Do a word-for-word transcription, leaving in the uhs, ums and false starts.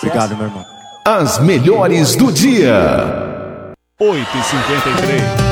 Obrigado, meu irmão. As melhores do dia. oito e cinquenta e três.